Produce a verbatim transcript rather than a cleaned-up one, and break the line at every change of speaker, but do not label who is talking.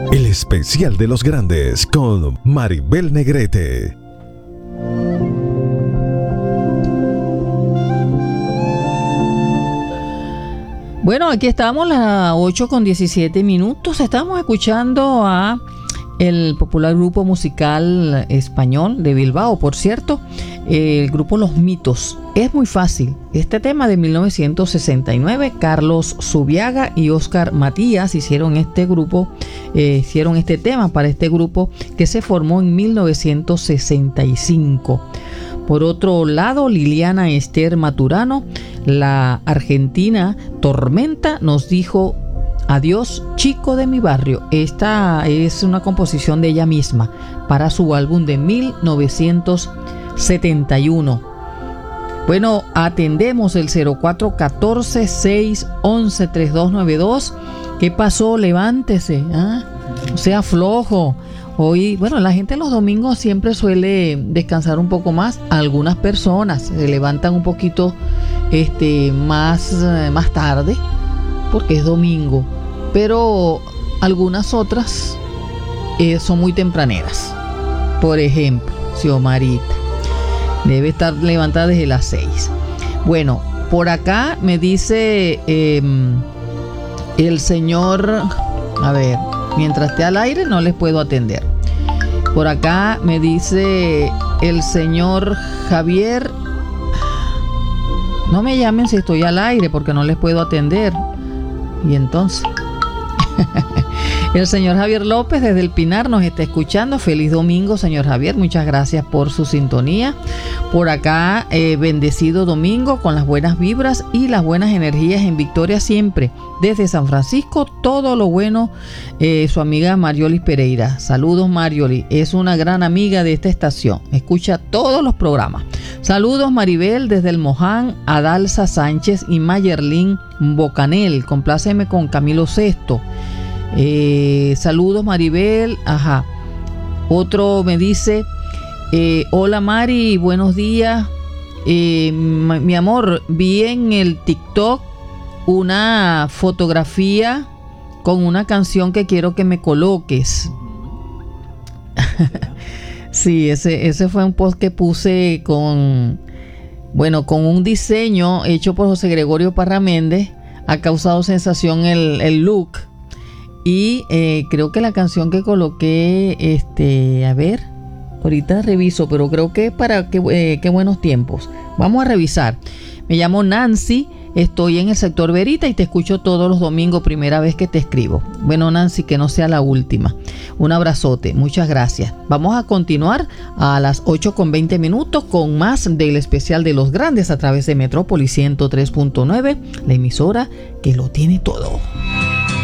El especial de los grandes con Maribel Negrete.
Bueno, aquí estamos, las ocho con diecisiete minutos. Estamos escuchando a el popular grupo musical español de Bilbao, por cierto, el grupo Los Mitos. Es muy fácil. Este tema de mil novecientos sesenta y nueve, Carlos Zubiaga y Óscar Matías hicieron este grupo, eh, hicieron este tema para este grupo que se formó en mil novecientos sesenta y cinco. Por otro lado, Liliana Esther Maturano, la argentina Tormenta, nos dijo: adiós, chico de mi barrio. Esta es una composición de ella misma para su álbum de mil novecientos setenta y uno. Bueno, atendemos el cero cuatro uno cuatro, seis uno uno, tres dos nueve dos. ¿Qué pasó? Levántese, ¿ah? O sea, flojo. Hoy, bueno, la gente los domingos siempre suele descansar un poco más. Algunas personas se levantan un poquito este, más, más tarde porque es domingo, pero algunas otras eh, son muy tempraneras. Por ejemplo, Xiomarita debe estar levantada desde las seis. Bueno, por acá me dice eh, el señor, a ver, mientras esté al aire no les puedo atender. Por acá me dice el señor Javier: no me llamen si estoy al aire porque no les puedo atender. Y entonces el señor Javier López desde El Pinar nos está escuchando. Feliz domingo, señor Javier, muchas gracias por su sintonía. Por acá, eh, bendecido domingo con las buenas vibras y las buenas energías en Victoria siempre. Desde San Francisco, todo lo bueno, eh, su amiga Mariolis Pereira. Saludos, Mariolis, es una gran amiga de esta estación, escucha todos los programas. Saludos, Maribel, desde El Moján, Adalza Sánchez y Mayerlin Bocanel. Compláceme con Camilo Sesto. Eh, saludos, Maribel. Ajá. Otro me dice: eh, hola, Mari, buenos días. Eh, mi amor, vi en el TikTok una fotografía con una canción que quiero que me coloques. Sí, ese, ese fue un post que puse con, bueno, con un diseño hecho por José Gregorio Parra Méndez. Ha causado sensación el, el look. Y eh, creo que la canción que coloqué, este, a ver, ahorita reviso, pero creo que es para qué, eh, qué buenos tiempos. Vamos a revisar. Me llamo Nancy, estoy en el sector Verita y te escucho todos los domingos, primera vez que te escribo. Bueno, Nancy, que no sea la última. Un abrazote, muchas gracias. Vamos a continuar a las ocho con veinte minutos con más del especial de los grandes a través de Metrópolis ciento tres punto nueve, la emisora que lo tiene todo.